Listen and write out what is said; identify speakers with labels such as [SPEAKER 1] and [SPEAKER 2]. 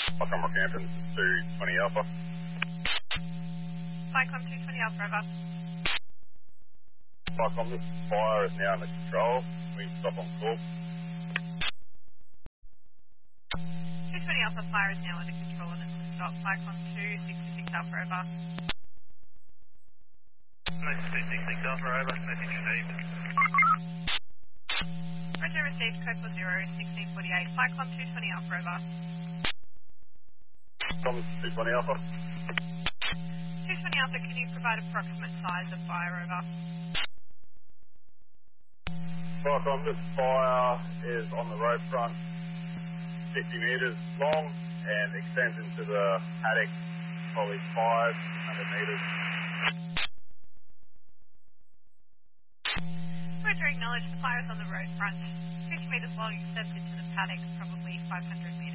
[SPEAKER 1] Welcome, Rockhampton, this is 220 Alpha.
[SPEAKER 2] Cyclone 220 Alpha, over.
[SPEAKER 1] Welcome, this fire is now under control. We stop on call.
[SPEAKER 2] 220 Alpha, fire is now under control and it's to stop. Cyclone 266 Alpha, over.
[SPEAKER 3] 266 Alpha, over. Message received.
[SPEAKER 2] Roger, received, code 40, 1648. Cyclone 220 Alpha, over.
[SPEAKER 1] Welcome, 220 Alpha.
[SPEAKER 2] 220 Alpha, can you provide approximate size of fire, over?
[SPEAKER 1] Welcome, this fire is on the road front, 50 metres long and extends into the paddock, probably 500 metres.
[SPEAKER 2] Roger, acknowledge the fire is on the road front. 50 metres long, extends into the paddock, probably 500 metres.